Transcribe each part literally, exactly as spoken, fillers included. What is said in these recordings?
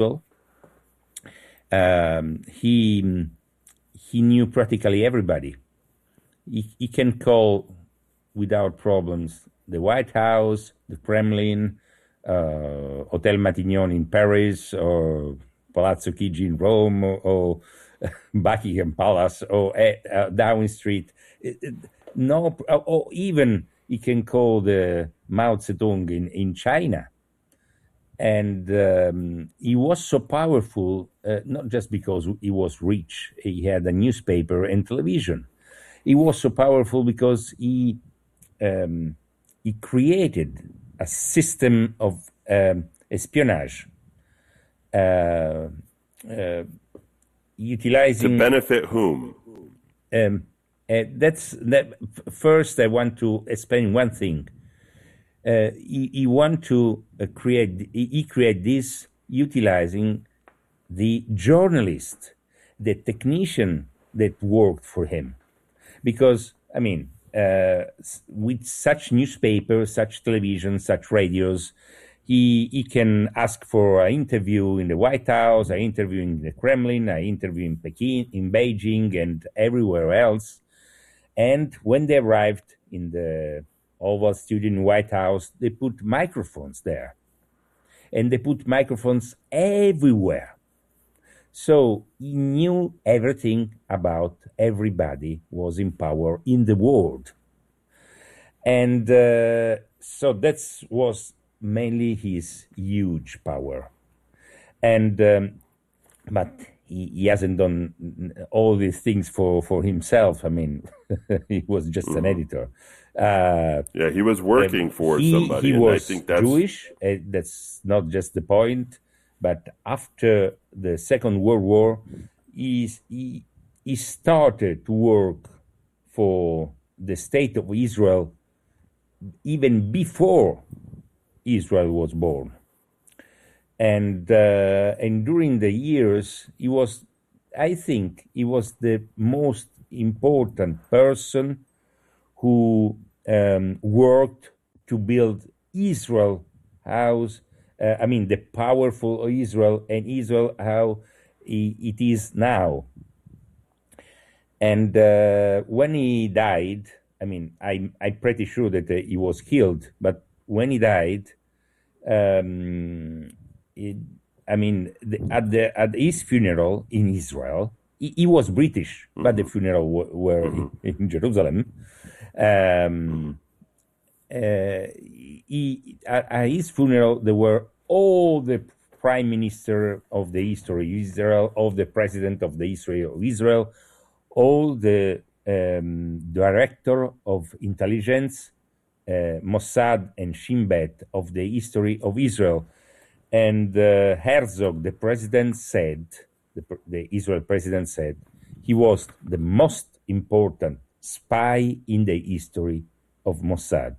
Um, he he knew practically everybody. He, he can call without problems the White House, the Kremlin, uh, Hotel Matignon in Paris, or Palazzo Chigi in Rome, or, or Buckingham Palace, or uh, Downing Street. It, it, no, or even he can call the Mao Zedong in, in China. And um, he was so powerful, uh, not just because he was rich, he had a newspaper and television. He was so powerful because he um, he created a system of um, espionage, uh, uh, utilizing to benefit whom. Um, uh, that's that. First, I want to explain one thing. Uh, he, he want to uh, create. He, he create this utilizing the journalist, the technician that worked for him, because I mean, uh, with such newspapers, such television, such radios, he he can ask for an interview in the White House, an interview in the Kremlin, an interview in Peking, in Beijing, and everywhere else. And when they arrived in the Oval Studio in White House, they put microphones there. And they put microphones everywhere. So he knew everything about everybody was in power in the world. And uh, so that was mainly his huge power. And um, but he, he hasn't done all these things for, for himself. I mean, he was just mm-hmm. an editor. Uh, yeah, he was working uh, for he, somebody. He and was I think that's... Jewish. Uh, that's not just the point. But after the Second World War, he, he, he started to work for the State of Israel even before Israel was born. And uh, and during the years, he was, I think, he was the most important person who um, worked to build Israel house. Uh, I mean, the powerful Israel and Israel how he, it is now. And uh, when he died, I mean, I'm I'm pretty sure that uh, he was killed. But when he died, um, it, I mean, the, at the at his funeral in Israel, he, he was British, mm-hmm. but the funeral w- were mm-hmm. in, in Jerusalem. Um, uh, he, at, at his funeral, there were all the prime minister of the history of Israel, of the president of the history of Israel, all the um, director of intelligence, uh, Mossad and Shin Bet of the history of Israel. And uh, Herzog, the president, said, the, the Israel president said, he was the most important spy in the history of Mossad.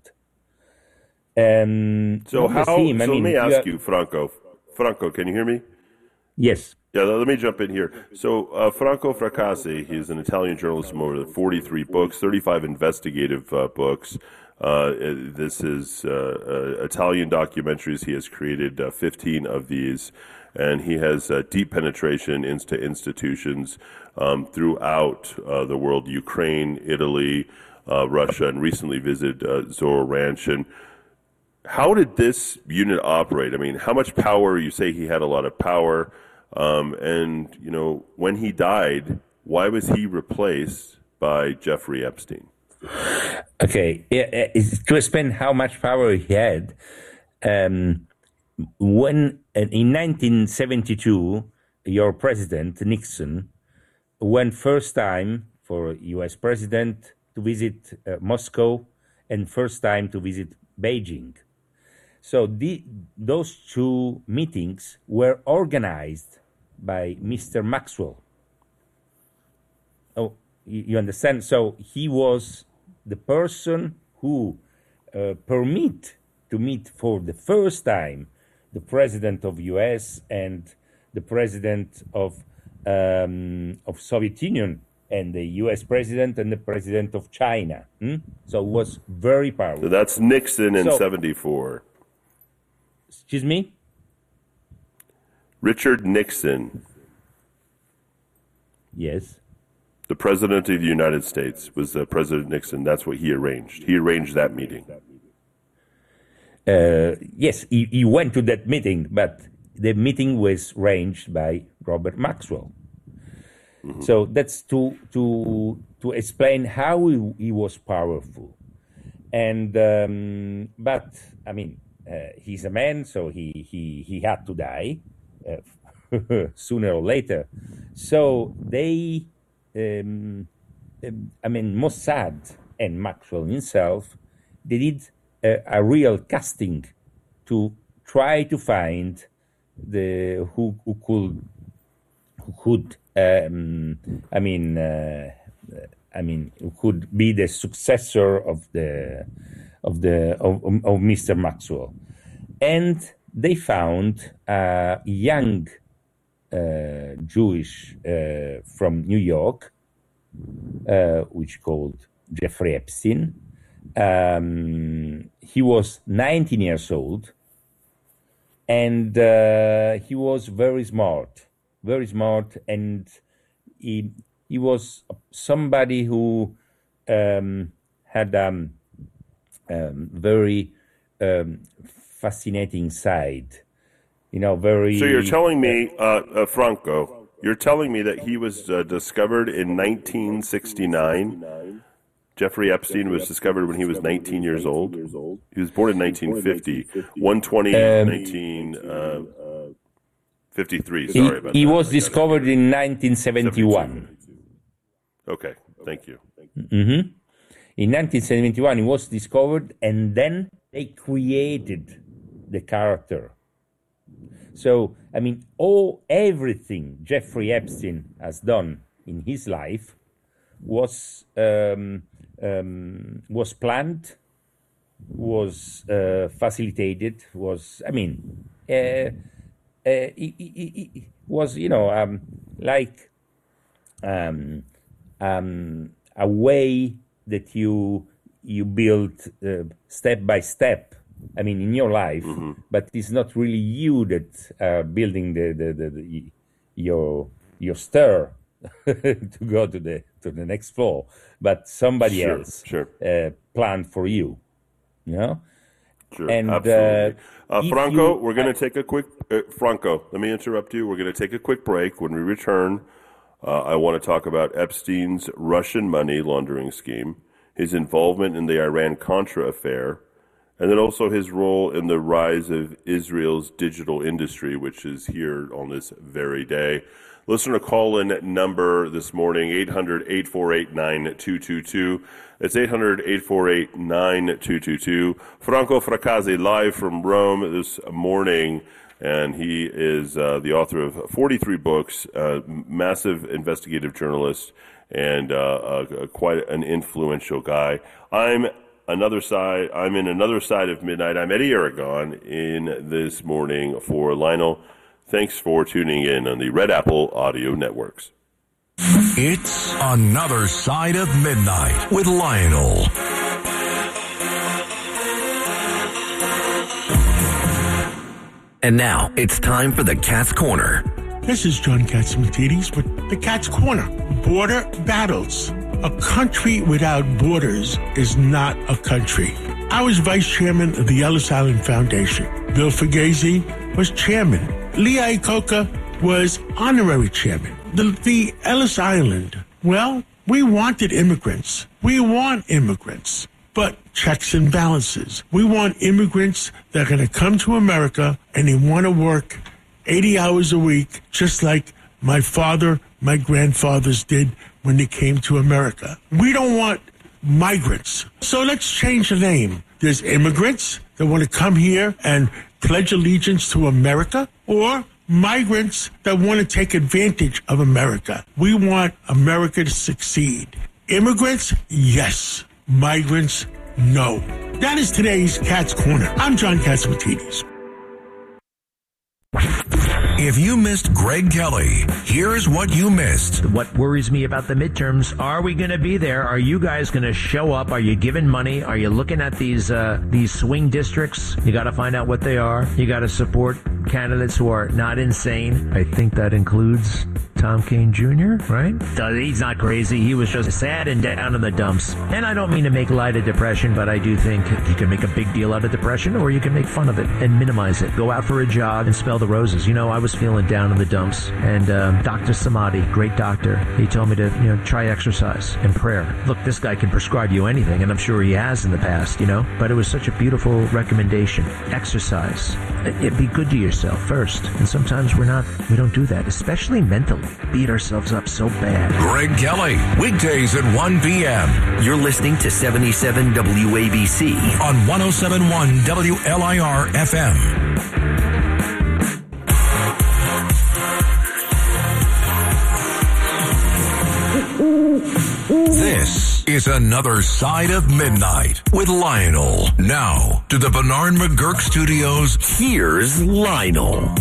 Um, so how? Him, so I mean, let me ask you, are, you, Franco. Franco, can you hear me? Yes. Yeah, let me jump in here. So uh, Franco Fracasse, he's an Italian journalist from over forty-three books, thirty-five investigative uh, books. Uh, this is uh, uh, Italian documentaries. He has created uh, fifteen of these, and he has uh, deep penetration into institutions um, throughout uh, the world, Ukraine, Italy, uh, Russia, and recently visited uh, Zorro Ranch. And how did this unit operate? I mean, how much power? You say he had a lot of power. Um, and, you know, when he died, why was he replaced by Jeffrey Epstein? Okay, to explain how much power he had, um, when in nineteen seventy-two, your president, Nixon, went first time for U S president to visit uh, Moscow and first time to visit Beijing. So the, those two meetings were organized by Mister Maxwell. Oh, you, you understand? So he was the person who uh, permit to meet for the first time the president of U S and the president of um, of Soviet Union and the U S president and the president of China. Hmm? So it was very powerful. So that's Nixon in so, seventy-four. Excuse me? Richard Nixon, Yes. the President of the United States, was uh, President Nixon. That's what he arranged. He arranged that meeting. Uh, yes, he, he went to that meeting, but the meeting was arranged by Robert Maxwell. Mm-hmm. So that's to to to explain how he, he was powerful. And um, but I mean, uh, he's a man, so he he he had to die uh, sooner or later. So they, um, I mean, Mossad and Maxwell himself, they did a, a real casting to try to find the who who could who could um, I mean uh, I mean who could be the successor of the of the of, of Mister Maxwell, and they found a young uh, Jewish uh, from New York, uh, which called Jeffrey Epstein. Um, he was nineteen years old, and uh, he was very smart, very smart, and he he was somebody who um, had a um, um, very um, fascinating side, you know, very. So you're telling me, uh, uh, Franco, you're telling me that he was uh, discovered in nineteen sixty-nine. Jeffrey Epstein was discovered when he was nineteen years old. He was born in nineteen fifty. one twenty, um, nineteen fifty-three. Sorry he, about he that. He was discovered in nineteen seventy-one. Okay, thank you. Mm-hmm. In nineteen seventy-one, he was discovered, and then they created the character. So, I mean, all everything Jeffrey Epstein has done in his life was um, um, was planned, was uh, facilitated, was, I mean, uh, uh, it, it, it was, you know, um, like um, um, a way that you you build uh, step by step. I mean, in your life, mm-hmm. but it's not really you that are building the, the, the, the your your stair to go to the to the next floor, but somebody sure, else sure. Uh, planned for you, you know. Sure, and, absolutely. Uh, uh, Franco, you, we're going to take a quick. Uh, Franco, let me interrupt you. We're going to take a quick break. When we return, uh, I want to talk about Epstein's Russian money laundering scheme, his involvement in the Iran-Contra affair, and then also his role in the rise of Israel's digital industry, which is here on this very day. Listener call-in number this morning, eight hundred, eight four eight, nine two two two. It's eight hundred, eight four eight, nine two two two. Franco Fracassi live from Rome this morning, and he is uh, the author of forty-three books, uh, massive investigative journalist, and uh, uh, quite an influential guy. I'm another side. I'm in another side of midnight. I'm Eddie Aragon in this morning for Lionel. Thanks for tuning in on the Red Apple Audio Networks. It's Another Side of Midnight with Lionel. And now it's time for the Cat's Corner. This is John Catsimatidis with the Cat's Corner. Border battles. A country without borders is not a country. I was vice chairman of the Ellis Island Foundation. Bill Fugazi was chairman. Lee Iacocca was honorary chairman. The, the Ellis Island, well, we wanted immigrants. We want immigrants, but checks and balances. We want immigrants that are going to come to America and they want to work eighty hours a week, just like my father, my grandfathers did when they came to America. We don't want migrants. So let's change the name. There's immigrants that want to come here and pledge allegiance to America, or migrants that want to take advantage of America. We want America to succeed. Immigrants, yes. Migrants, no. That is today's Cat's Corner. I'm John Catsimatidis. If you missed Greg Kelly, here's what you missed. What worries me about the midterms, are we going to be there? Are you guys going to show up? Are you giving money? Are you looking at these uh, these swing districts? You got to find out what they are. You got to support candidates who are not insane. I think that includes Tom Kean Junior, right? He's not crazy. He was just sad and down in the dumps. And I don't mean to make light of depression, but I do think you can make a big deal out of depression, or you can make fun of it and minimize it. Go out for a jog and smell the roses. You know, I was feeling down in the dumps, and um, Doctor Samadi, great doctor, he told me to, you know, try exercise and prayer. Look, this guy can prescribe you anything, and I'm sure he has in the past, you know, but it was such a beautiful recommendation. Exercise. It, be good to yourself first, and sometimes we're not, we don't do that, especially mentally. Beat ourselves up so bad. Greg Kelly, weekdays at one p.m. You're listening to seventy-seven W A B C on one oh seven point one W L I R F M. This is Another Side of Midnight with Lionel. Now to the Bernard McGurk Studios. Here's Lionel.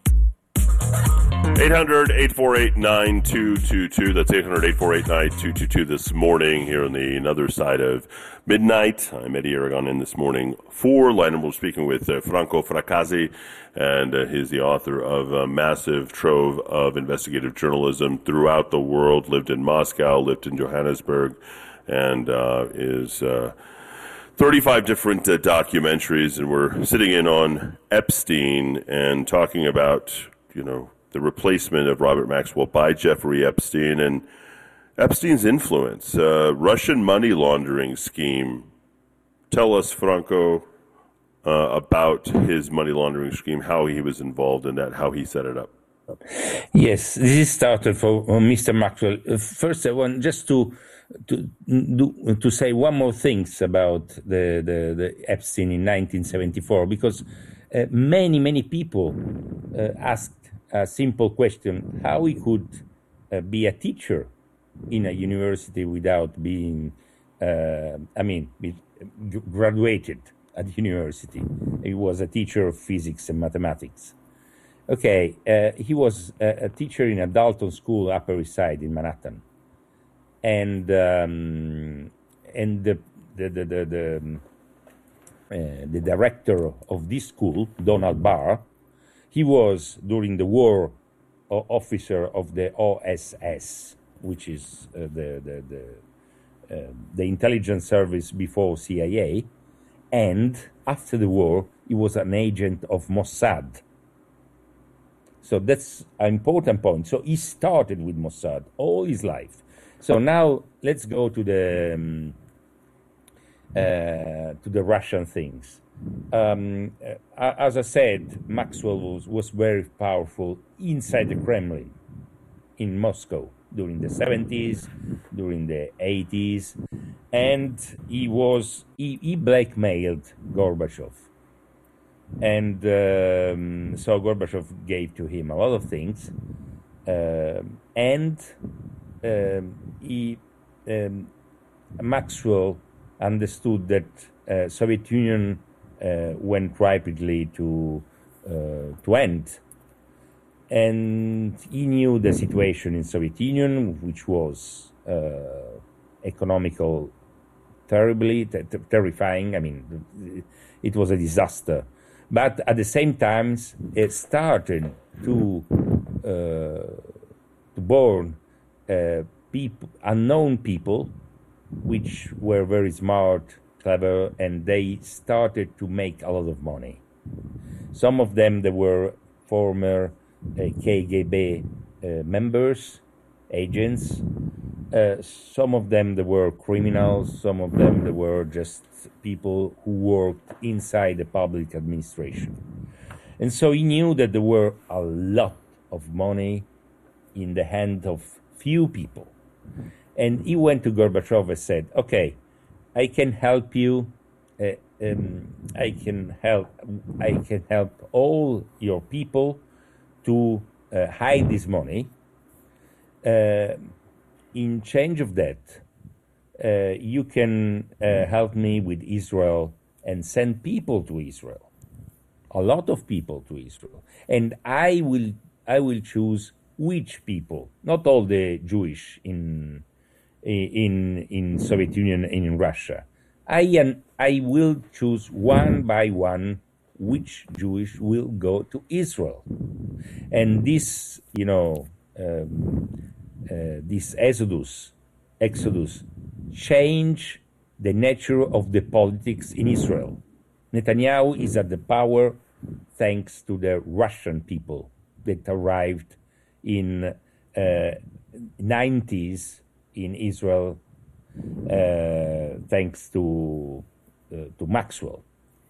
eight hundred, eight four eight, nine two two two. That's eight hundred, eight four eight, nine two two two this morning here on the Another Side of Midnight. I'm Eddie Aragon in this morning for Lionel. We're speaking with uh, Franco Fracassi, and uh, he's the author of a massive trove of investigative journalism throughout the world, lived in Moscow, lived in Johannesburg, and uh, is uh, thirty-five different uh, documentaries. And we're sitting in on Epstein and talking about, you know, the replacement of Robert Maxwell by Jeffrey Epstein and Epstein's influence, uh, Russian money laundering scheme. Tell us, Franco, uh, about his money laundering scheme, how he was involved in that, how he set it up. Yes, this started for uh, Mister Maxwell. Uh, first, I want just to to do, to say one more things about the, the, the Epstein in nineteen seventy-four, because uh, many, many people uh, asked a simple question: how he could uh, be a teacher in a university without being, uh, I mean, be, graduated at university. He was a teacher of physics and mathematics. Okay, uh, he was a, a teacher in a Dalton School, Upper East Side in Manhattan, and um, and the the the the, the, um, uh, the director of this school, Donald Barr, he was during the war uh, officer of the O S S, which is uh, the the the, uh, the intelligence service before C I A, and after the war he was an agent of Mossad. So that's an important point. So he started with Mossad all his life. So now let's go to the um, uh, to the Russian things. Um, uh, as I said, Maxwell was, was very powerful inside the Kremlin in Moscow during the seventies, during the eighties, and he was he, he blackmailed Gorbachev. And um, so Gorbachev gave to him a lot of things, uh, and um, he um, Maxwell understood that uh, Soviet Union uh, went rapidly to uh, to end, and he knew the situation in Soviet Union, which was uh, economical, terribly ter- ter- terrifying. I mean, it was a disaster. But at the same time, it started to uh, to born uh, people, unknown people, which were very smart, clever, and they started to make a lot of money. Some of them, they were former uh, K G B uh, members, agents. Uh, some of them, they were criminals. Some of them, they were just people who worked inside the public administration. And so he knew that there were a lot of money in the hand of few people. And he went to Gorbachev and said, okay, I can help you. Uh, um, I can help. I can help all your people to uh, hide this money. Uh, in change of that, uh, you can uh, help me with Israel and send people to Israel, a lot of people to Israel, and I will I will choose which people, not all the Jewish in in in Soviet Union and in Russia. I am, I will choose one by one which Jewish will go to Israel, and this, you know, um, uh, this exodus, exodus, change the nature of the politics in Israel. Netanyahu is at the power thanks to the Russian people that arrived in uh, nineties in Israel, uh, thanks to uh, to Maxwell.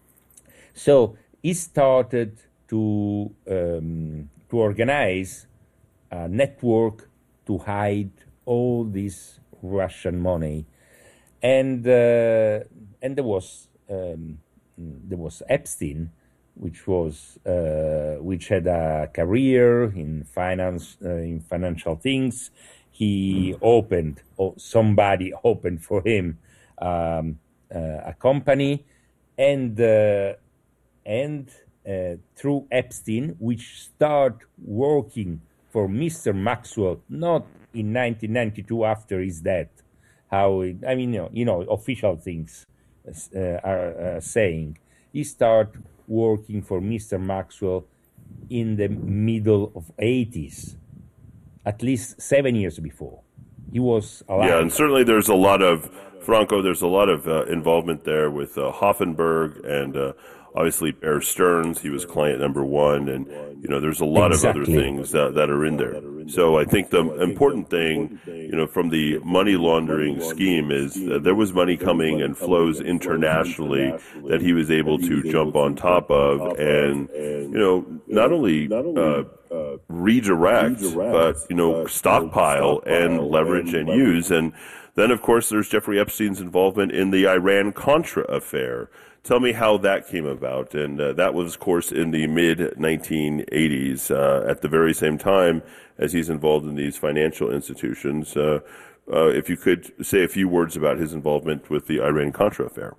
So he started to um, to organize a network to hide all this Russian money, and uh, and there was um, there was Epstein, which was uh, which had a career in finance, uh, in financial things. He opened, or somebody opened for him, um, uh, a company, and uh, and uh, through Epstein, which started working for Mister Maxwell, not in nineteen ninety-two after his death. How it, I mean, you know, you know, official things uh, are uh, saying he started working for Mister Maxwell in the middle of eighties, at least seven years before. He was alive. Yeah, and certainly there's a lot of, Franco, there's a lot of uh, involvement there with uh, Hoffenberg and uh, obviously Bear Stearns. He was client number one, and, you know, there's a lot exactly. of other things that, that are in there. So I think the important thing, you know, from the money laundering scheme is that there was money coming and flows internationally that he was able to jump on top of and, you know, not only uh, redirect, but, you know, stockpile and leverage and use. And then, of course, there's Jeffrey Epstein's involvement in the Iran-Contra affair. Tell me how that came about. And uh, that was, of course, in the mid nineteen eighties, uh, at the very same time as he's involved in these financial institutions. Uh, uh, if you could say a few words about his involvement with the Iran-Contra affair.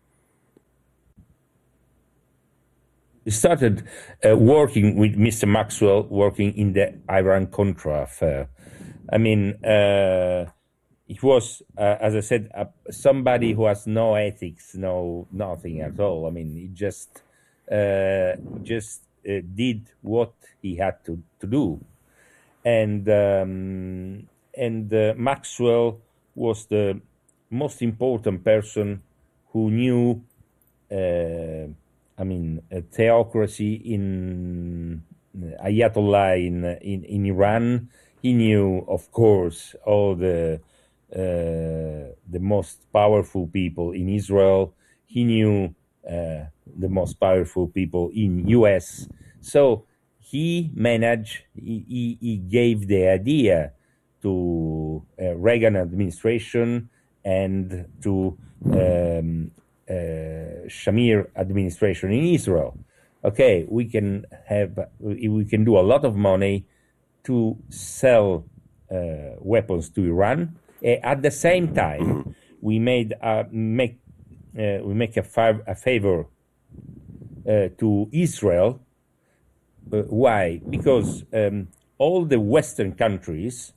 He started uh, working with Mister Maxwell, working in the Iran-Contra affair. I mean, uh, it was, uh, as I said, uh, somebody who has no ethics, no nothing at all. I mean, he just uh, just uh, did what he had to, to do, and um, and uh, Maxwell was the most important person who knew. Uh, I mean, a theocracy in Ayatollah in, in in Iran. He knew, of course, all the uh, the most powerful people in Israel. He knew uh, the most powerful people in U S. So he managed. He, he, he gave the idea to uh, Reagan administration and to. Um, Uh, Shamir administration in Israel. Okay, we can have, we can do a lot of money to sell uh, weapons to Iran. Uh, at the same time, we made uh, make uh, we make a, fa- a favor uh, to Israel. Uh, why? Because um, all the Western countries.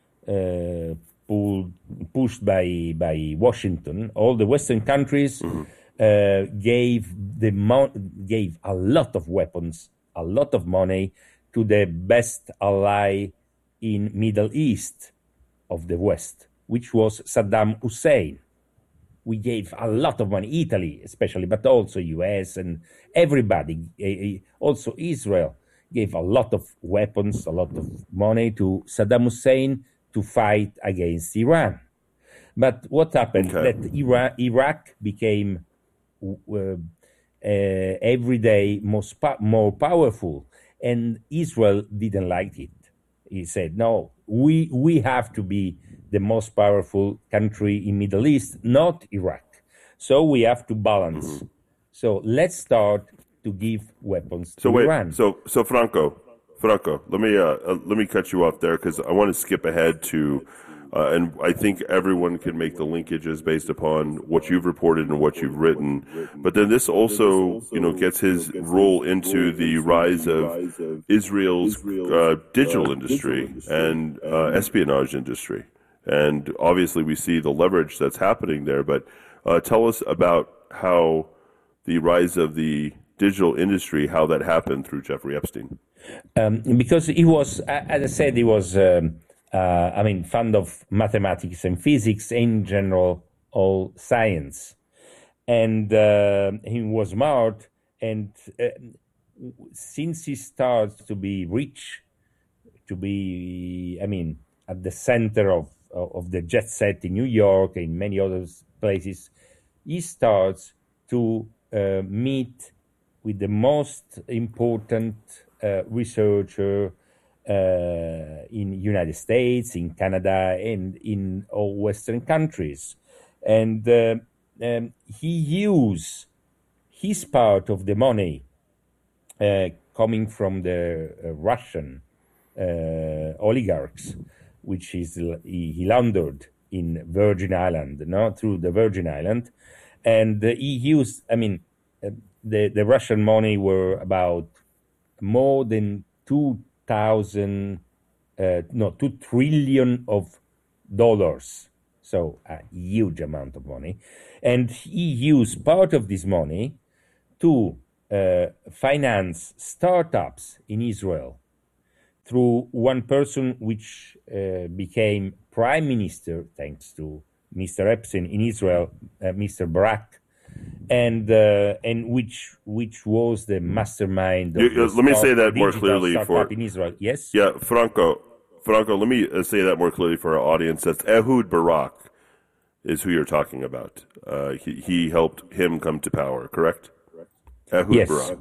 Uh, Pulled, pushed by by Washington, all the Western countries mm-hmm. uh, gave the mo- gave a lot of weapons, a lot of money to the best ally in Middle East of the West, which was Saddam Hussein. We gave a lot of money, Italy especially, but also U S and everybody, uh, also Israel, gave a lot of weapons, a lot of money to Saddam Hussein to fight against Iran. But what happened? Okay. That Iraq, Iraq became uh, uh, every day most po- more powerful, and Israel didn't like it. He said, no, we, we have to be the most powerful country in Middle East, not Iraq. So we have to balance. Mm-hmm. So let's start to give weapons so to wait, Iran. So, so Franco, Franco, let me uh, uh, let me cut you off there because I want to skip ahead to Uh, and I think everyone can make the linkages based upon what you've reported and what you've written. But then this also, you know, gets his role into the rise of Israel's uh, digital industry and uh, espionage industry. And obviously we see the leverage that's happening there. But uh, tell us about how the rise of the digital industry, how that happened through Jeffrey Epstein. Um, because he was, as I said, he was... Um, Uh, I mean, fond of mathematics and physics, in general, all science. And uh, he was smart, and uh, since he starts to be rich, to be, I mean, at the center of, of the jet set in New York and many other places, he starts to uh, meet with the most important uh, researcher Uh, in United States, in Canada, and in all Western countries. And uh, um, he used his part of the money uh, coming from the uh, Russian uh, oligarchs, which is he, he laundered in Virgin Island, no, through the Virgin Island. And uh, he used, I mean, uh, the, the Russian money were about more than two thousand, uh, no, two trillion of dollars. So a huge amount of money. And he used part of this money to uh, finance startups in Israel through one person which uh, became prime minister, thanks to Mister Epstein in Israel, uh, Mister Barak, and uh, and which which was the mastermind. Of you, the let me start, say that more clearly for in Israel. Yes. Yeah, Franco, Franco. Let me uh, say that more clearly for our audience. That's Ehud Barak, is who you're talking about. Uh, he he helped him come to power. Correct. Ehud Yes. Barak.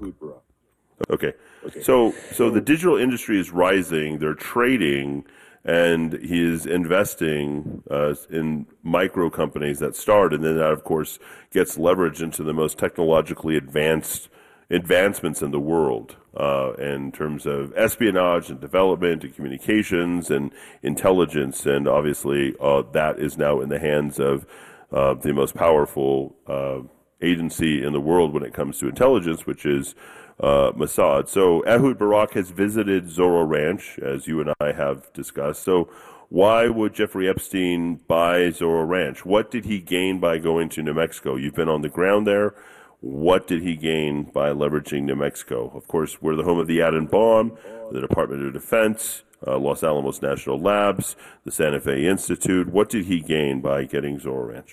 Okay. okay. So so the digital industry is rising. They're trading. And he is investing uh, in micro companies that start, and then that, of course, gets leveraged into the most technologically advanced advancements in the world uh, in terms of espionage and development and communications and intelligence. And obviously, uh, that is now in the hands of uh, the most powerful uh, agency in the world when it comes to intelligence, which is Uh, Mossad. So Ehud Barak has visited Zorro Ranch, as you and I have discussed. So why would Jeffrey Epstein buy Zorro Ranch? What did he gain by going to New Mexico? You've been on the ground there. What did he gain by leveraging New Mexico? Of course, we're the home of the atom bomb, the Department of Defense, uh, Los Alamos National Labs, the Santa Fe Institute. What did he gain by getting Zorro Ranch?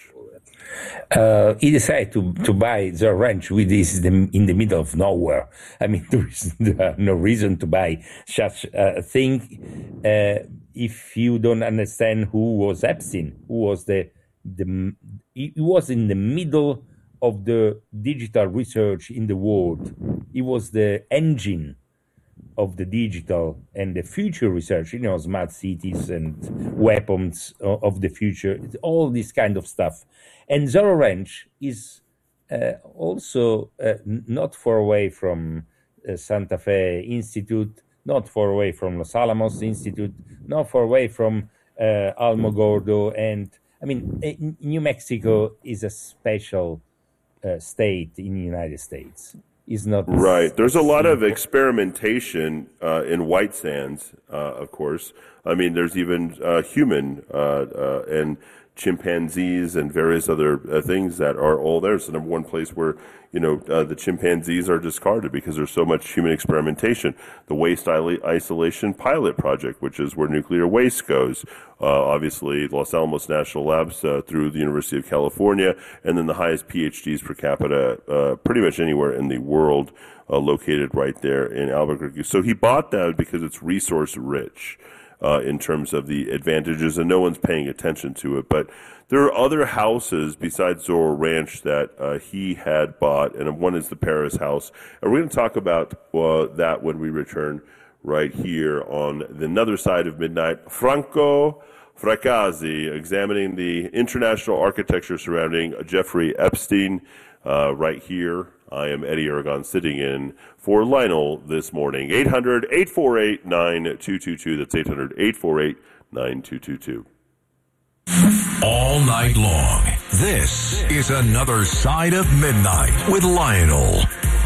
Uh, he decided to, to buy the ranch, which is the, in the middle of nowhere. I mean, there is no reason to buy such a thing uh, if you don't understand who was Epstein, who was the, the he was in the middle of the digital research in the world. He was the engine of the digital and the future research, you know, smart cities and weapons of the future, all this kind of stuff. And Zorro Ranch is uh, also uh, not far away from uh, Santa Fe Institute, not far away from Los Alamos Institute, not far away from uh, Alamogordo. And I mean, New Mexico is a special uh, state in the United States. Is not right. There's a lot of experimentation uh, in white sands, uh, of course. I mean, there's even uh, human uh, uh, and chimpanzees and various other uh, things that are all there. It's the number one place where, you know, uh, the chimpanzees are discarded because there's so much human experimentation. The Waste Isolation Pilot Project, which is where nuclear waste goes. Uh, obviously, Los Alamos National Labs uh, through the University of California, and then the highest P H Ds per capita uh, pretty much anywhere in the world uh, located right there in Albuquerque. So he bought that because it's resource rich. Uh, in terms of the advantages, and no one's paying attention to it. But there are other houses besides Zorro Ranch that uh, he had bought, and one is the Paris house. And we're going to talk about uh, that when we return right here on the other side of midnight. Franco Fracassi, examining the international architecture surrounding Jeffrey Epstein, uh, right here. I am Eddie Aragon sitting in for Lionel this morning. eight hundred, eight four eight, nine two two two. That's eight hundred, eight four eight, nine two two two. all night long. This is Another Side of Midnight with Lionel.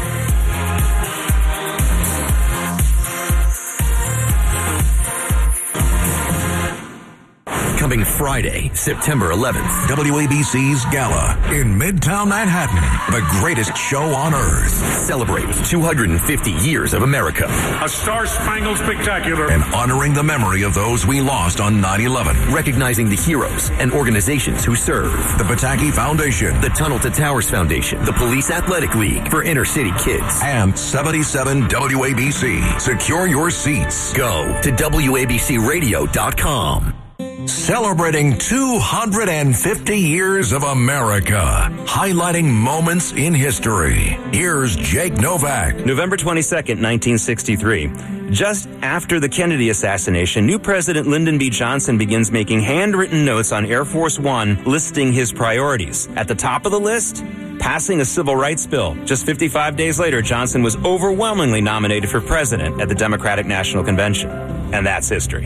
Coming Friday, September eleventh. W A B C's Gala in Midtown Manhattan, the greatest show on earth. Celebrate two hundred fifty years of America. A star-spangled spectacular. And honoring the memory of those we lost on nine eleven. Recognizing the heroes and organizations who serve. The Pataki Foundation. The Tunnel to Towers Foundation. The Police Athletic League for inner city kids. And seventy-seven W A B C. Secure your seats. Go to W A B C radio dot com. Celebrating two hundred fifty years of America, highlighting moments in history. Here's Jake Novak. November twenty-second, nineteen sixty-three. Just after the Kennedy assassination, new President Lyndon B. Johnson begins making handwritten notes on Air Force One listing his priorities. At the top of the list, passing a civil rights bill. Just fifty-five days later, Johnson was overwhelmingly nominated for president at the Democratic National Convention. And that's history.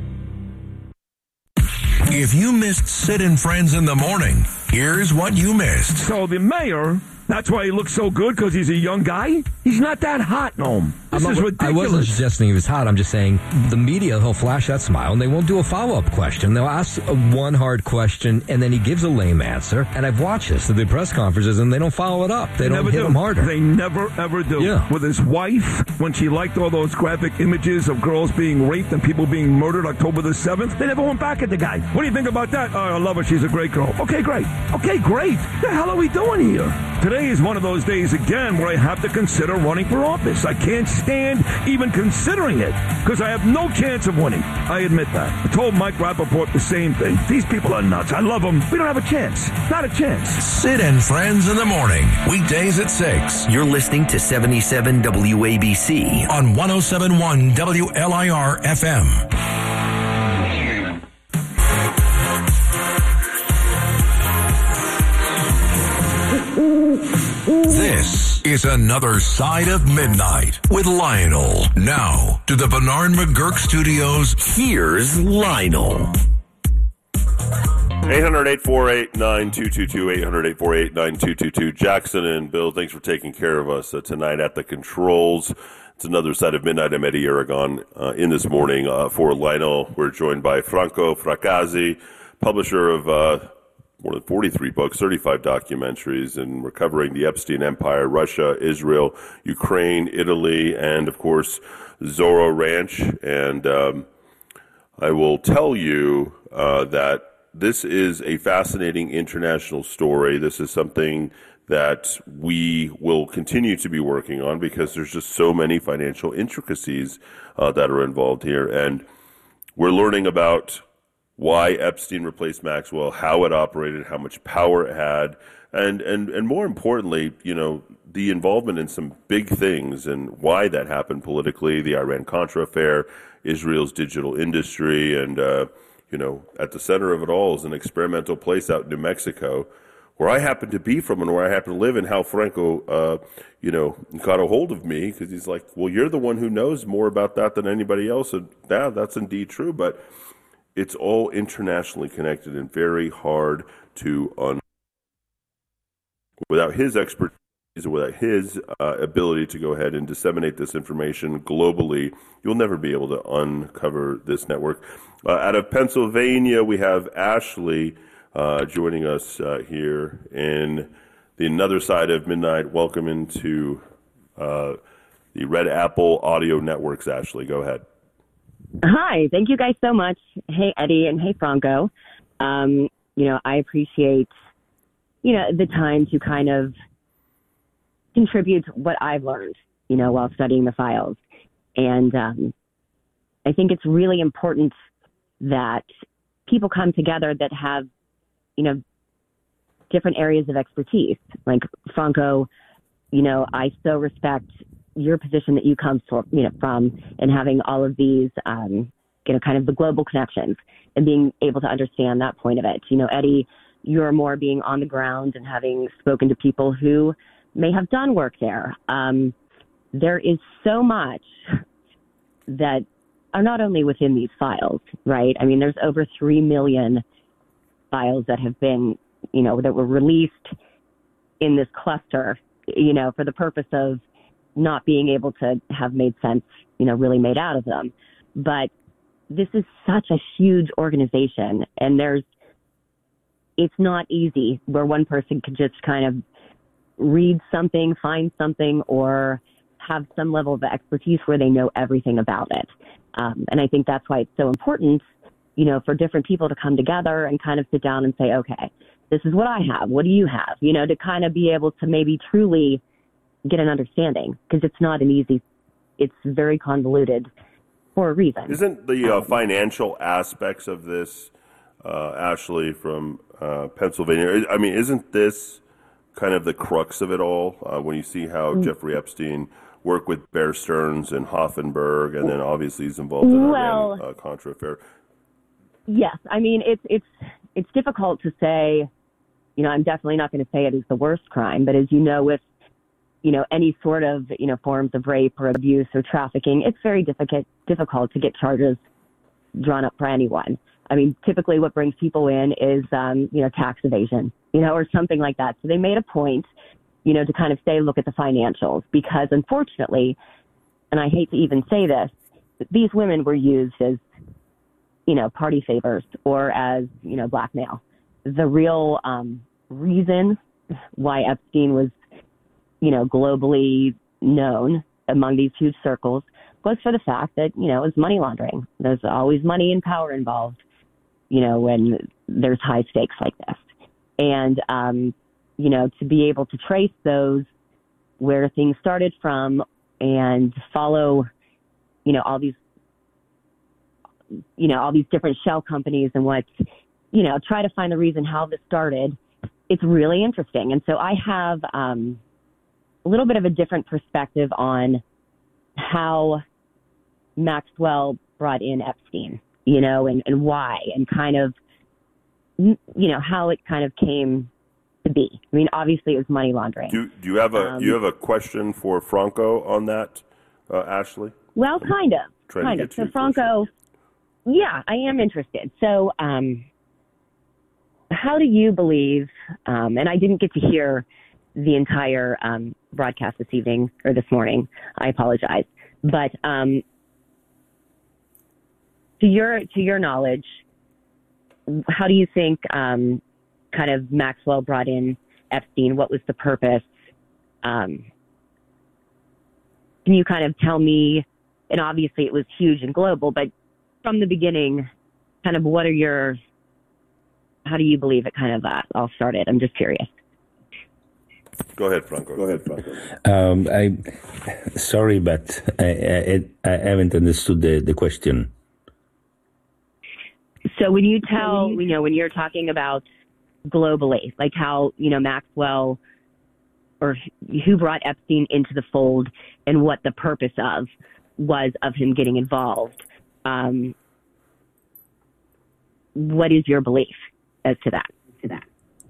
If you missed Sid and Friends in the morning, here's what you missed. So the mayor, that's why he looks so good, because he's a young guy? He's not that hot, Noam. This I'm is not, ridiculous. I wasn't suggesting he was hot. I'm just saying the media, he'll flash that smile, and they won't do a follow-up question. They'll ask a one hard question, and then he gives a lame answer. And I've watched this at the press conferences, and they don't follow it up. They, They don't never hit do. him harder. They never, ever do. Yeah. With his wife, when she liked all those graphic images of girls being raped and people being murdered October the seventh, they never went back at the guy. What do you think about that? Oh, I love her. She's a great girl. Okay, great. Okay, great. What the hell are we doing here? Today is one of those days, again, where I have to consider running for office. I can't stand even considering it because I have no chance of winning. I admit that. I told Mike Rappaport the same thing. These people are nuts. I love them. We don't have a chance. Not a chance. Sid and Friends in the morning, weekdays at six. You're listening to seventy-seven W A B C on one oh seven point one W L I R F M. This is Another Side of Midnight with Lionel. Now to the Bernard McGurk Studios. Here's Lionel. eight hundred, eight four eight, nine two two two, eight hundred, eight four eight, nine two two two. Jackson and Bill, thanks for taking care of us uh, tonight at the controls. It's Another Side of Midnight. I'm Eddie Aragon uh, in this morning uh, for Lionel. We're joined by Franco Fracassi, publisher of uh, more than forty-three books, thirty-five documentaries, and we're covering the Epstein Empire, Russia, Israel, Ukraine, Italy, and, of course, Zorro Ranch. And um, I will tell you uh, that this is a fascinating international story. This is something that we will continue to be working on because there's just so many financial intricacies uh, that are involved here. And we're learning about why Epstein replaced Maxwell, how it operated, how much power it had, and, and, and more importantly, you know, the involvement in some big things and why that happened politically, the Iran-Contra affair, Israel's digital industry, and, uh, you know, at the center of it all is an experimental place out in New Mexico where I happen to be from and where I happen to live, and how Franco, uh, you know, got a hold of me because he's like, well, you're the one who knows more about that than anybody else. And yeah, that's indeed true, but it's all internationally connected and very hard to un. Without his expertise, without his uh, ability to go ahead and disseminate this information globally, you'll never be able to uncover this network. Uh, out of Pennsylvania, we have Ashley uh, joining us uh, here in the Another Side of Midnight. Welcome into uh, the Red Apple Audio Networks, Ashley. Go ahead. Hi, thank you guys so much. Hey, Eddie, and hey, Franco. Um, you know, I appreciate, you know, the time to kind of contribute what I've learned, you know, while studying the files. And um, I think it's really important that people come together that have, you know, different areas of expertise. Like Franco, you know, I so respect your position that you come for, you know, from, and having all of these, um, you know, kind of the global connections and being able to understand that point of it. You know, Eddie, you're more being on the ground and having spoken to people who may have done work there. Um, there is so much that are not only within these files, right? I mean, there's over three million files that have been, you know, that were released in this cluster, you know, for the purpose of not being able to have made sense, you know, really made out of them. But this is such a huge organization, and there's, it's not easy where one person can just kind of read something, find something, or have some level of expertise where they know everything about it. Um, and I think that's why it's so important, you know, for different people to come together and kind of sit down and say, okay, this is what I have. What do you have? You know, to kind of be able to maybe truly get an understanding, because it's not an easy, it's very convoluted for a reason. Isn't the uh, financial aspects of this, uh, Ashley from uh, Pennsylvania, I mean, isn't this kind of the crux of it all? Uh, when you see how mm. Jeffrey Epstein worked with Bear Stearns and Hoffenberg, and then obviously he's involved in well, Iran uh, Contra affair. Yes, I mean, it's it's it's difficult to say. You know, I'm definitely not going to say it is the worst crime, but as you know, with you know any sort of you know forms of rape or abuse or trafficking, it's very difficult difficult to get charges drawn up for anyone. I mean, typically what brings people in is um, you know tax evasion, you know, or something like that. So they made a point, you know, to kind of say, look at the financials, because unfortunately, and I hate to even say this, these women were used as you know, party favors or as, you know, blackmail. The real um, reason why Epstein was, you know, globally known among these huge circles was for the fact that, you know, it was money laundering. There's always money and power involved, you know, when there's high stakes like this. And, um, you know, to be able to trace those where things started from and follow, you know, all these you know, all these different shell companies and what, you know, try to find the reason how this started. It's really interesting. And so I have um, a little bit of a different perspective on how Maxwell brought in Epstein, you know, and, and why, and kind of, you know, how it kind of came to be. I mean, obviously it was money laundering. Do, do you have a um, you have a question for Franco on that, uh, Ashley? Well, kind of, Trying kind of. So Franco... Yeah, I am interested. So, um, how do you believe, um, and I didn't get to hear the entire um, broadcast this evening or this morning, I apologize, but um, to your to your knowledge, how do you think um, kind of Maxwell brought in Epstein? What was the purpose? Um, can you kind of tell me, and obviously it was huge and global, but from the beginning, kind of what are your, how do you believe it kind of uh, all started? I'm just curious. Go ahead, Franco. Go ahead, Franco. Um, I, sorry, but I, I, I haven't understood the, the question. So when you tell, you know, when you're talking about globally, like how, you know, Maxwell or who brought Epstein into the fold and what the purpose of was of him getting involved, Um, what is your belief as to that? To that?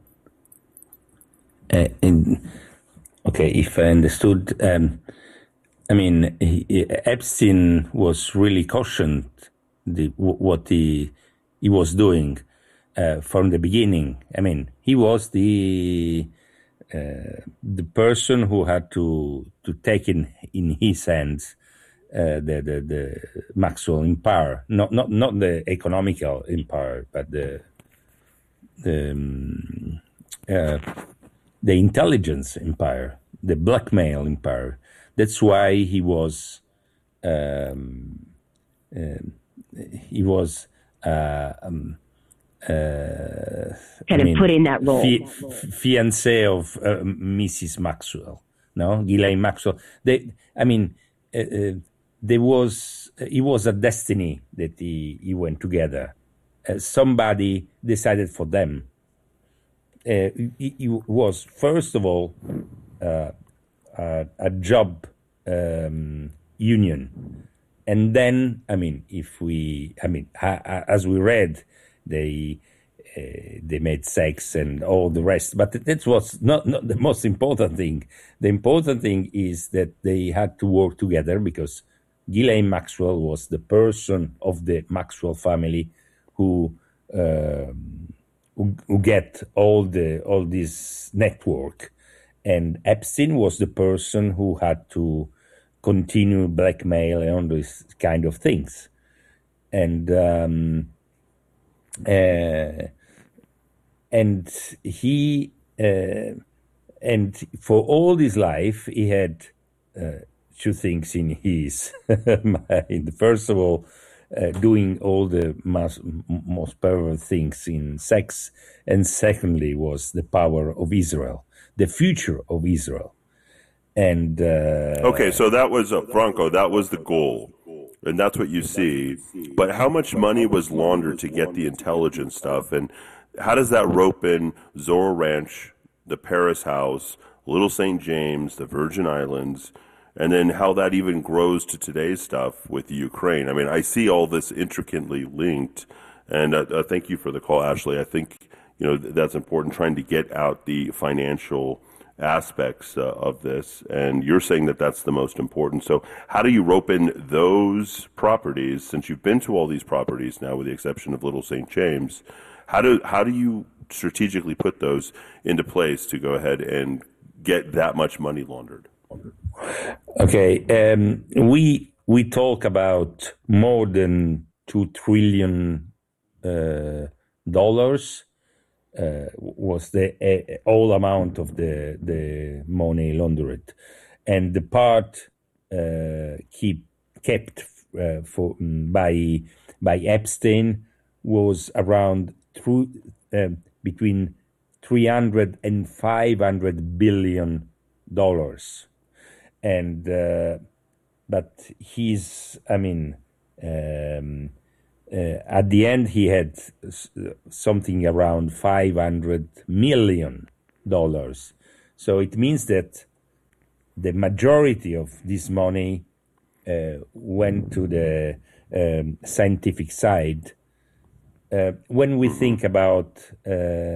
Uh, in, okay, if I understood, um, I mean, he, Epstein was really cautioned the, what he he was doing uh, from the beginning. I mean, he was the uh, the person who had to to take in in his hands Uh, the, the the Maxwell empire, not not not the economical empire, but the the um, uh, the intelligence empire, the blackmail empire. That's why he was um, uh, he was uh, um, uh, kind I of mean, put in that role, fi- f- fiancé of uh, Missus Maxwell, no, Ghislaine Maxwell. They, I mean. Uh, uh, There was, it was a destiny that he, he went together. Uh, somebody decided for them. Uh, it, it was, first of all, uh, a, a job um, union. And then, I mean, if we, I mean, as we read, they uh, they made sex and all the rest. But that was not, not the most important thing. The important thing is that they had to work together because Ghislaine Maxwell was the person of the Maxwell family who uh, who, who get all the all this network, and Epstein was the person who had to continue blackmail and all these kind of things, and um, uh, and he uh, and for all his life he had uh, two things in his mind. First of all, Uh, doing all the most, most perverted things in sex, and secondly was the power of Israel, the future of Israel. And uh, okay, so that was uh, Franco. That was the goal, and that's what you see. But how much money was laundered to get the intelligence stuff, and how does that rope in Zorro Ranch, the Paris House, Little Saint James, the Virgin Islands? And then how that even grows to today's stuff with the Ukraine. I mean, I see all this intricately linked. And uh, uh, thank you for the call, Ashley. I think, you know, that's important, trying to get out the financial aspects uh, of this. And you're saying that that's the most important. So how do you rope in those properties, since you've been to all these properties now, with the exception of Little Saint James? How do, how do you strategically put those into place to go ahead and get that much money laundered? Okay, um, we we talk about more than two trillion uh, dollars uh, was the uh, all amount of the the money laundered, and the part uh, keep kept uh, for by by Epstein was around through uh, between three hundred and five hundred billion dollars. And uh, but he's, I mean, um, uh, at the end he had something around five hundred million dollars. So it means that the majority of this money uh, went to the um, scientific side. Uh, when we think about uh,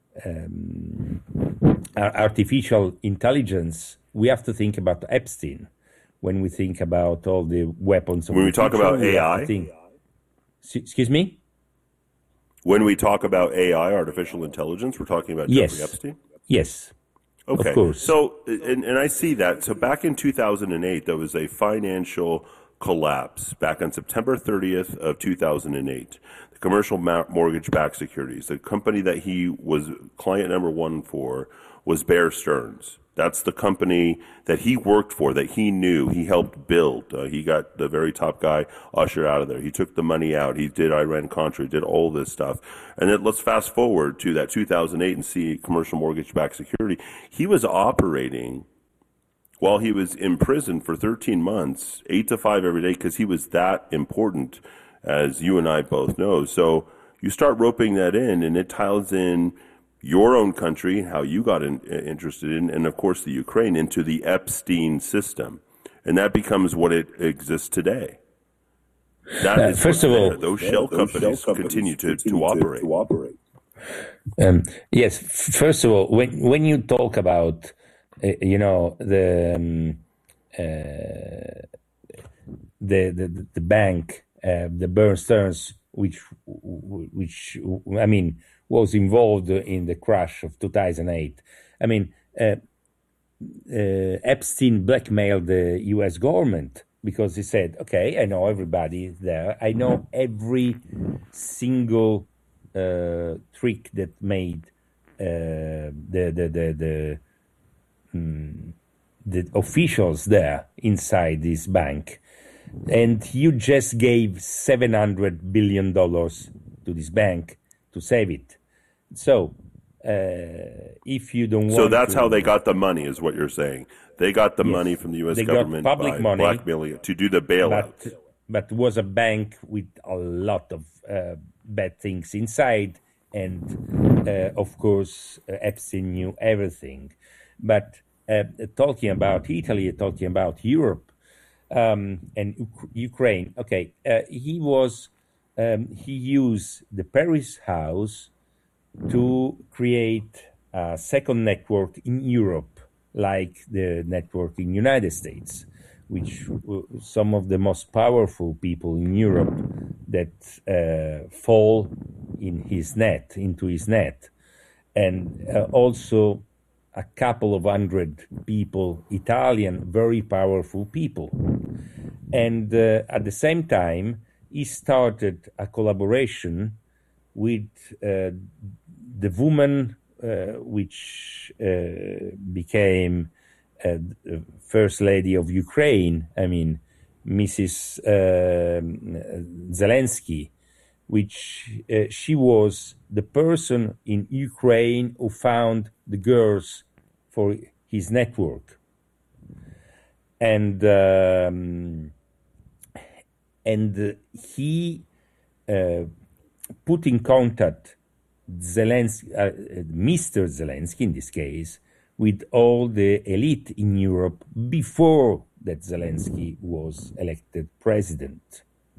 um, artificial intelligence, we have to think about Epstein. When we think about all the weapons of when the we talk future, about we A I, think, excuse me. When we talk about A I, artificial intelligence, we're talking about yes. Jeffrey Epstein. Yes. Okay. Of course. So, and, and I see that. So back in two thousand eight, there was a financial collapse. Back on September thirtieth of two thousand eight, the commercial mortgage-backed securities, the company that he was client number one for, was Bear Stearns. That's the company that he worked for, that he knew, he helped build. Uh, he got the very top guy ushered out of there. He took the money out. He did Iran-Contra, he did all this stuff. And then let's fast forward to that two thousand eight and see commercial mortgage-backed security. He was operating while he was in prison for thirteen months, eight to five every day, because he was that important, as you and I both know. So you start roping that in, and it ties in your own country, how you got in, interested in, and of course the Ukraine, into the Epstein system. And that becomes what it exists today. That Uh, is first of what's all- there. those shell Those companies shell companies continue to, continue to to- operate. to operate. Um, yes. f- First of all, when when you talk about, uh, you know, the um, uh, the, the the bank, uh, the Bear Stearns, which which I mean was involved in the crash of two thousand eight. I mean, uh, uh, Epstein blackmailed the U S government because he said, "Okay, I know everybody there. I know every single uh, trick that made uh, the the the the, mm, the officials there inside this bank, and you just gave seven hundred billion dollars to this bank to save it. So uh, if you don't want So that's to, how they got the money, is what you're saying. They got the Yes. money from the U S They got government public by money, blackmailing it to do the bailout. but but was a bank with a lot of uh, bad things inside, and uh, of course uh, Epstein knew everything. But uh, talking about Italy, talking about Europe um, and Uk- Ukraine, okay, uh, he was um, he used the Paris House to create a second network in Europe, like the network in United States, which uh, some of the most powerful people in Europe that uh, fall in his net, into his net, and uh, also a couple of hundred people, Italian, very powerful people. And uh, at the same time, he started a collaboration with uh, the woman uh, which uh, became uh, First Lady of Ukraine, I mean, Missus Uh, Zelensky, which uh, she was the person in Ukraine who found the girls for his network. And um, and uh, he uh, put in contact Zelensky, uh, Mister Zelensky in this case, with all the elite in Europe before that Zelensky was elected president.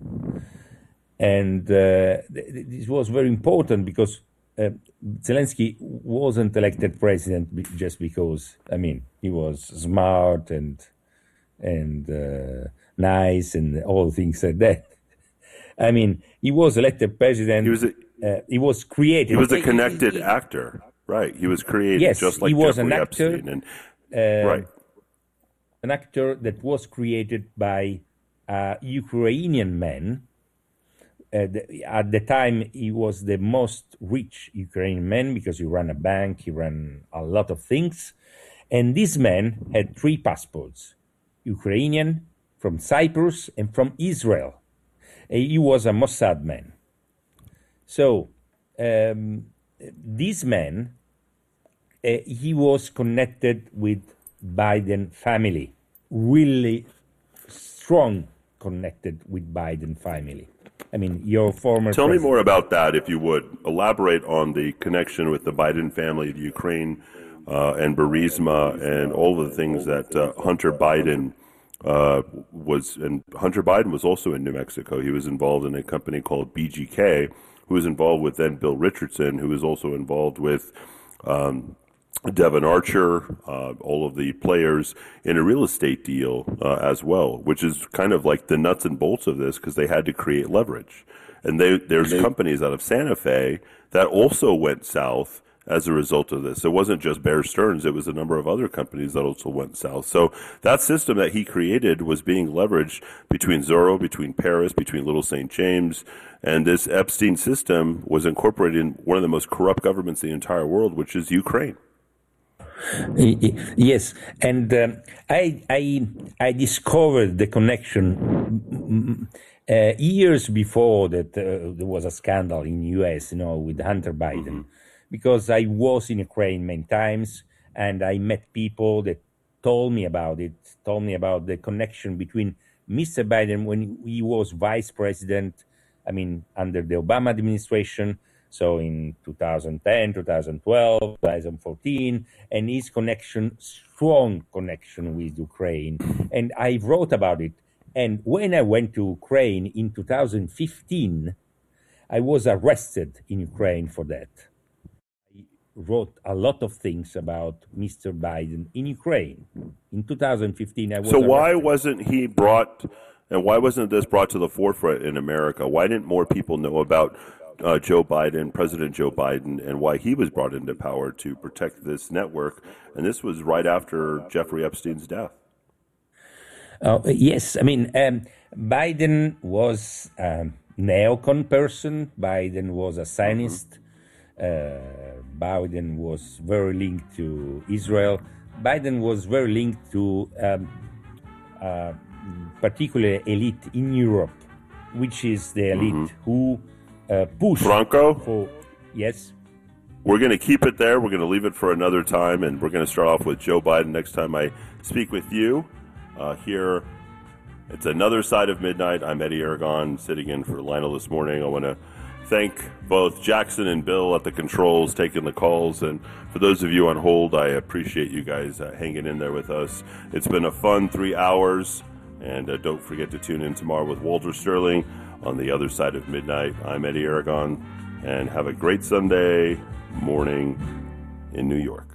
And uh, th- this was very important because uh, Zelensky wasn't elected president be- just because, I mean, he was smart and and uh, nice and all things like that. I mean, he was elected president. He was a, uh, he was created. He was a connected he, he, actor, right? He was created yes, just like he was Jeffrey an actor, Epstein, and uh, right, an actor that was created by a Ukrainian man. Uh, the, at the time, he was the most rich Ukrainian man because he ran a bank, he ran a lot of things. And this man had three passports, Ukrainian, from Cyprus, and from Israel. Uh, he was a Mossad man. So um, this man, uh, he was connected with Biden family, really strong connected with Biden family. I mean, your former Tell president. me more about that, if you would. Elaborate on the connection with the Biden family, the Ukraine, uh, and Burisma, and all of the things that uh, Hunter Biden uh, was. And Hunter Biden was also in New Mexico. He was involved in a company called B G K, who was involved with then Bill Richardson, who was also involved with um, Devon Archer, uh, all of the players in a real estate deal uh, as well, which is kind of like the nuts and bolts of this because they had to create leverage. And they, there's they, companies out of Santa Fe that also went south as a result of this. It wasn't just Bear Stearns. It was a number of other companies that also went south. So that system that he created was being leveraged between Zorro, between Paris, between Little Saint James. And this Epstein system was incorporated in one of the most corrupt governments in the entire world, which is Ukraine. Yes, and um, I, I I discovered the connection uh, years before that uh, there was a scandal in the U S, you know, with Hunter Biden, mm-hmm. because I was in Ukraine many times and I met people that told me about it, told me about the connection between Mister Biden when he was vice president, I mean, under the Obama administration. So in two thousand ten, two thousand twelve, two thousand fourteen, and his connection, strong connection with Ukraine. And I wrote about it. And when I went to Ukraine in two thousand fifteen, I was arrested in Ukraine for that. I wrote a lot of things about Mister Biden in Ukraine. In two thousand fifteen, I was So arrested. why wasn't he brought, and why wasn't this brought to the forefront in America? Why didn't more people know about Uh, Joe Biden, President Joe Biden, and why he was brought into power to protect this network? And this was right after Jeffrey Epstein's death. Uh, yes, I mean, um, Biden was a neocon person. Biden was a Zionist. Mm-hmm. Uh, Biden was very linked to Israel. Biden was very linked to um, uh, particular elite in Europe, which is the elite mm-hmm. who Uh, push Franco? For, yes. We're going to keep it there. We're going to leave it for another time, and we're going to start off with Joe Biden next time I speak with you. Uh, here, it's another side of midnight. I'm Eddie Aragon, sitting in for Lionel this morning. I want to thank both Jackson and Bill at the controls, taking the calls, and for those of you on hold, I appreciate you guys uh, hanging in there with us. It's been a fun three hours, and uh, don't forget to tune in tomorrow with Walter Sterling on the other side of midnight. I'm Eddie Aragon, and have a great Sunday morning in New York.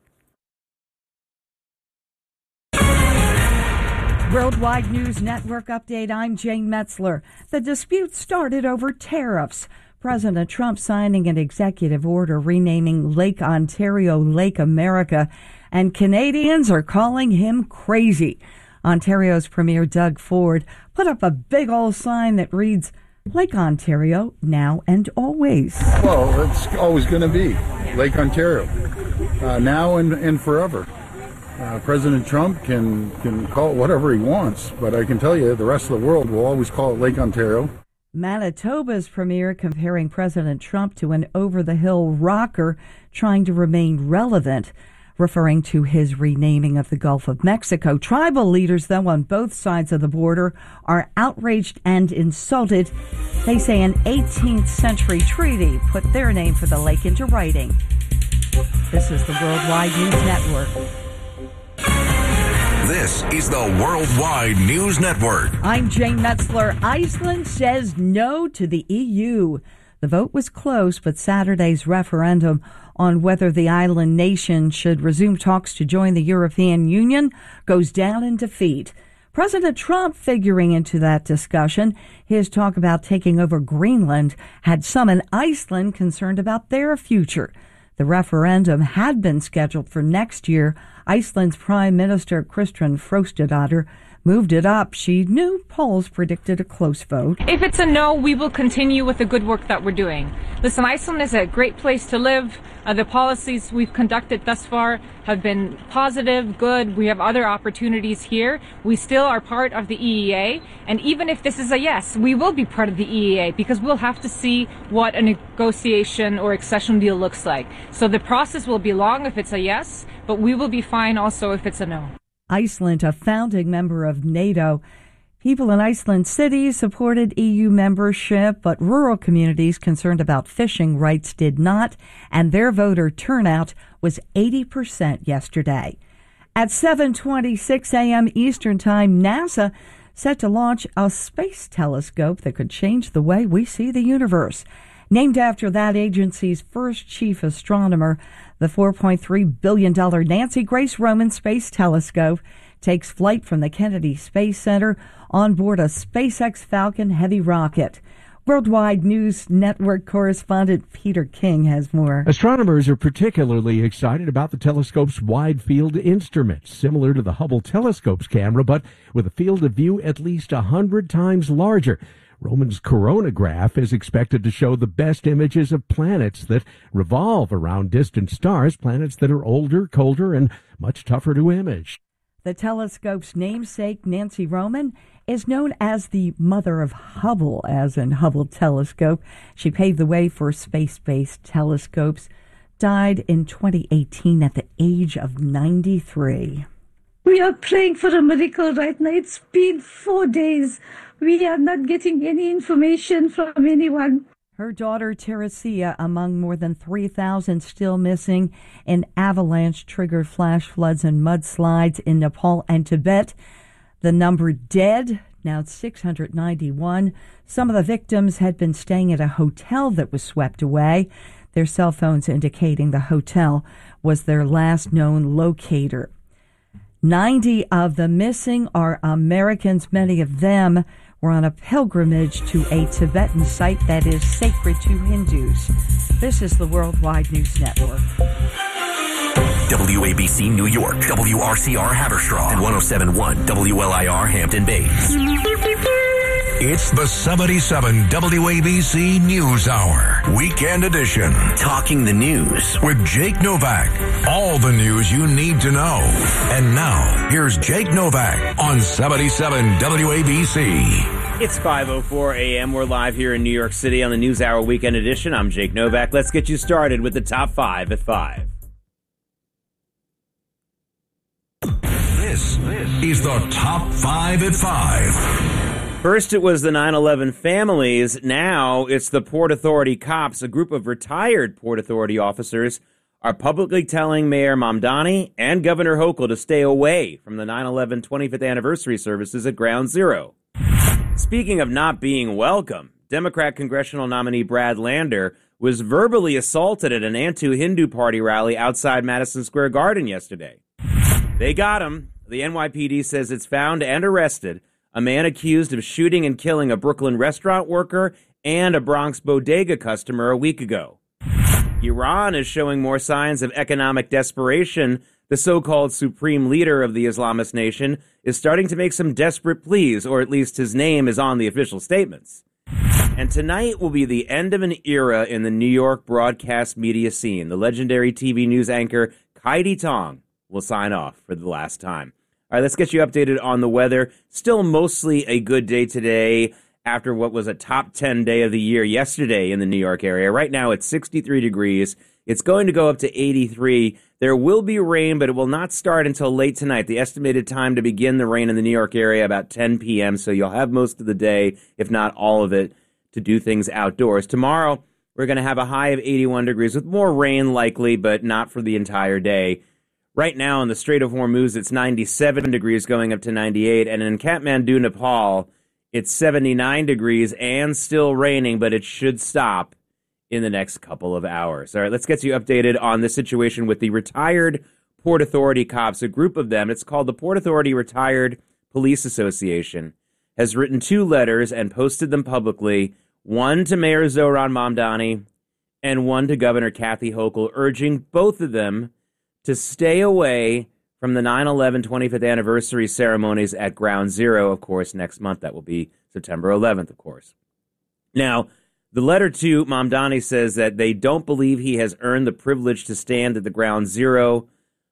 Worldwide News Network update. I'm Jane Metzler. The dispute started over tariffs. President Trump signing an executive order renaming Lake Ontario Lake America, and Canadians are calling him crazy. Ontario's Premier Doug Ford put up a big old sign that reads, Lake Ontario, now and always. Well, it's always going to be Lake Ontario, uh, now and, and forever. Uh, President Trump can, can call it whatever he wants, but I can tell you the rest of the world will always call it Lake Ontario. Manitoba's premier comparing President Trump to an over-the-hill rocker trying to remain relevant, referring to his renaming of the Gulf of Mexico. Tribal leaders, though, on both sides of the border are outraged and insulted. They say an eighteenth century treaty put their name for the lake into writing. This is the Worldwide News Network. This is the Worldwide News Network. I'm Jane Metzler. Iceland says no to the E U. The vote was close, but Saturday's referendum on whether the island nation should resume talks to join the European Union goes down in defeat. President Trump figuring into that discussion. His talk about taking over Greenland had some in Iceland concerned about their future. The referendum had been scheduled for next year. Iceland's Prime Minister Kristrún Frostadóttir moved it up. She knew polls predicted a close vote. If it's a no, we will continue with the good work that we're doing. Listen, Iceland is a great place to live. Uh, the policies we've conducted thus far have been positive, good. We have other opportunities here. We still are part of the E E A. And even if this is a yes, we will be part of the E E A because we'll have to see what a negotiation or accession deal looks like. So the process will be long if it's a yes, but we will be fine also if it's a no. Iceland, a founding member of NATO. People in Iceland City supported E U membership, but rural communities concerned about fishing rights did not, and their voter turnout was eighty percent yesterday. At seven twenty-six a.m. Eastern Time, NASA set to launch a space telescope that could change the way we see the universe. Named after that agency's first chief astronomer, the four point three billion dollars Nancy Grace Roman Space Telescope takes flight from the Kennedy Space Center on board a SpaceX Falcon Heavy rocket. Worldwide News Network correspondent Peter King has more. Astronomers are particularly excited about the telescope's wide-field instrument, similar to the Hubble telescope's camera, but with a field of view at least one hundred times larger. Roman's coronagraph is expected to show the best images of planets that revolve around distant stars, planets that are older, colder, and much tougher to image. The telescope's namesake, Nancy Roman, is known as the mother of Hubble, as in Hubble telescope. She paved the way for space-based telescopes, died in twenty eighteen at the age of ninety-three. We are praying for a miracle right now. It's been four days. We are not getting any information from anyone. Her daughter, Teresia, among more than three thousand still missing in avalanche-triggered flash floods and mudslides in Nepal and Tibet. The number dead, now six hundred ninety-one. Some of the victims had been staying at a hotel that was swept away, their cell phones indicating the hotel was their last known locator. ninety of the missing are Americans. Many of them were on a pilgrimage to a Tibetan site that is sacred to Hindus. This is the Worldwide News Network. W A B C New York, W R C R Haverstraw, and one oh seven point one W L I R Hampton Bays. It's the seventy-seven W A B C News Hour, Weekend Edition. Talking the news with Jake Novak. All the news you need to know. And now, here's Jake Novak on seventy-seven W A B C. It's five oh four a.m. We're live here in New York City on the News Hour Weekend Edition. I'm Jake Novak. Let's get you started with the top five at five. This is the top five at five. First, it was the nine eleven families. Now it's the Port Authority cops. A group of retired Port Authority officers are publicly telling Mayor Mamdani and Governor Hochul to stay away from the nine eleven twenty-fifth anniversary services at Ground Zero. Speaking of not being welcome, Democrat congressional nominee Brad Lander was verbally assaulted at an anti-Hindu party rally outside Madison Square Garden yesterday. They got him. The N Y P D says it's found and arrested a man accused of shooting and killing a Brooklyn restaurant worker and a Bronx bodega customer a week ago. Iran is showing more signs of economic desperation. The so-called supreme leader of the Islamist nation is starting to make some desperate pleas, or at least his name is on the official statements. And tonight will be the end of an era in the New York broadcast media scene. The legendary T V news anchor Kaidi Tong will sign off for the last time. All right, let's get you updated on the weather. Still mostly a good day today after what was a top ten day of the year yesterday in the New York area. Right now it's sixty-three degrees. It's going to go up to eighty-three. There will be rain, but it will not start until late tonight. The estimated time to begin the rain in the New York area about ten p.m., so you'll have most of the day, if not all of it, to do things outdoors. Tomorrow, we're going to have a high of eighty-one degrees with more rain likely, but not for the entire day. Right now in the Strait of Hormuz, it's ninety-seven degrees going up to ninety-eight, and in Kathmandu, Nepal, it's seventy-nine degrees and still raining, but it should stop in the next couple of hours. All right, let's get you updated on the situation with the retired Port Authority cops. A group of them, it's called the Port Authority Retired Police Association, has written two letters and posted them publicly, one to Mayor Zohran Mamdani and one to Governor Kathy Hochul, urging both of them to stay away from the nine eleven twenty-fifth anniversary ceremonies at Ground Zero, of course, next month. That will be September eleventh, of course. Now, the letter to Mamdani says that they don't believe he has earned the privilege to stand at the Ground Zero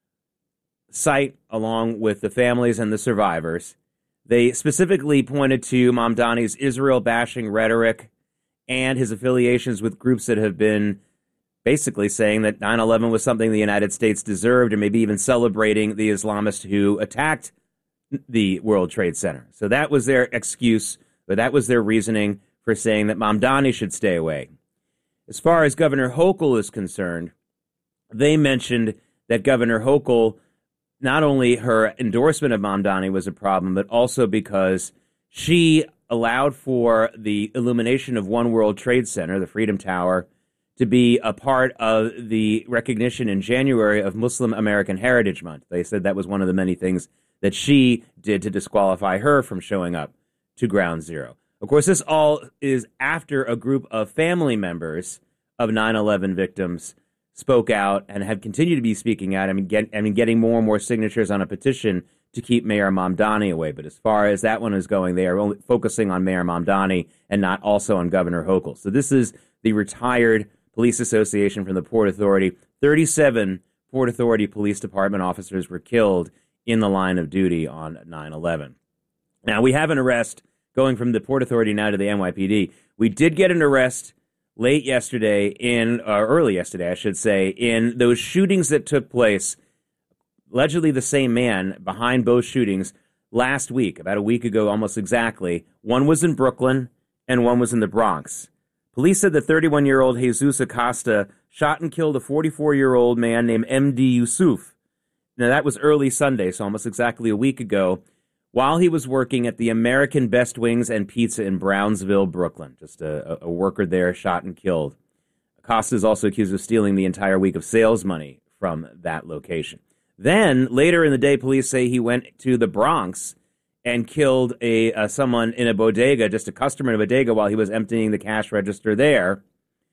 site along with the families and the survivors. They specifically pointed to Mamdani's Israel-bashing rhetoric and his affiliations with groups that have been basically saying that nine eleven was something the United States deserved, and maybe even celebrating the Islamists who attacked the World Trade Center. So that was their excuse, but that was their reasoning for saying that Mamdani should stay away. As far as Governor Hochul is concerned, they mentioned that Governor Hochul, not only her endorsement of Mamdani was a problem, but also because she allowed for the illumination of One World Trade Center, the Freedom Tower, to be a part of the recognition in January of Muslim American Heritage Month. They said that was one of the many things that she did to disqualify her from showing up to Ground Zero. Of course, this all is after a group of family members of nine eleven victims spoke out and have continued to be speaking out. I mean, get, I mean, getting more and more signatures on a petition to keep Mayor Mamdani away. But as far as that one is going, they are only focusing on Mayor Mamdani and not also on Governor Hochul. So this is the retired Police Association from the Port Authority. thirty-seven Port Authority Police Department officers were killed in the line of duty on nine eleven. Now, we have an arrest going from the Port Authority now to the N Y P D. We did get an arrest late yesterday in, or early yesterday, I should say, in those shootings that took place. Allegedly the same man behind both shootings last week, about a week ago almost exactly. One was in Brooklyn and one was in the Bronx. Police said the thirty-one-year-old Jesus Acosta shot and killed a forty-four-year-old man named M D Yusuf. Now, that was early Sunday, so almost exactly a week ago, while he was working at the American Best Wings and Pizza in Brownsville, Brooklyn. Just a, a worker there shot and killed. Acosta is also accused of stealing the entire week of sales money from that location. Then, later in the day, police say he went to the Bronx and killed a uh, someone in a bodega, just a customer in a bodega, while he was emptying the cash register there.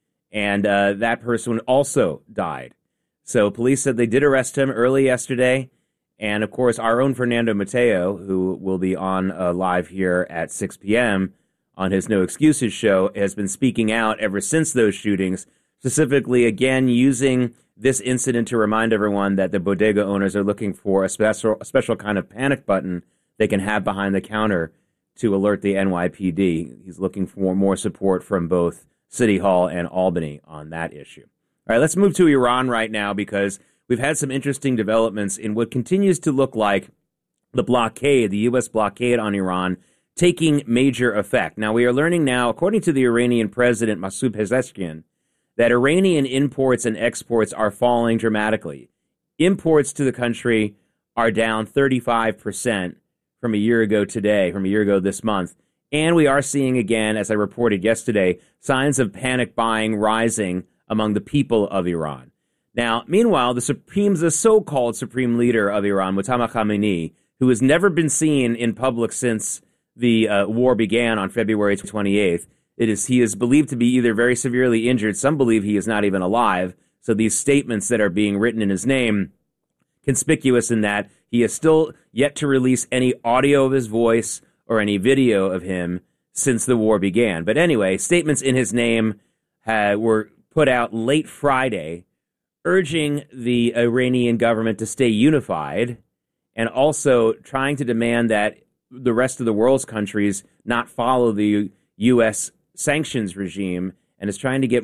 And uh, that person also died. So police said they did arrest him early yesterday. And, of course, our own Fernando Mateo, who will be on uh, live here at six p.m. on his No Excuses show, has been speaking out ever since those shootings, specifically, again, using this incident to remind everyone that the bodega owners are looking for a special, a special kind of panic button they can have behind the counter to alert the N Y P D. He's looking for more support from both City Hall and Albany on that issue. All right, let's move to Iran right now, because we've had some interesting developments in what continues to look like the blockade, the U S blockade on Iran, taking major effect. Now, we are learning now, according to the Iranian president, Masoud Pezeshkian, that Iranian imports and exports are falling dramatically. Imports to the country are down thirty-five percent from a year ago today, from a year ago this month. And we are seeing again, as I reported yesterday, signs of panic buying rising among the people of Iran. Now, meanwhile, the supreme, the so-called supreme leader of Iran, Muhammad Khamenei, who has never been seen in public since the uh, war began on February twenty-eighth, It is he is believed to be either very severely injured. Some believe he is not even alive. So these statements that are being written in his name, conspicuous in that he has still yet to release any audio of his voice or any video of him since the war began. But anyway, statements in his name uh, were put out late Friday, urging the Iranian government to stay unified and also trying to demand that the rest of the world's countries not follow the U S sanctions regime, and is trying to get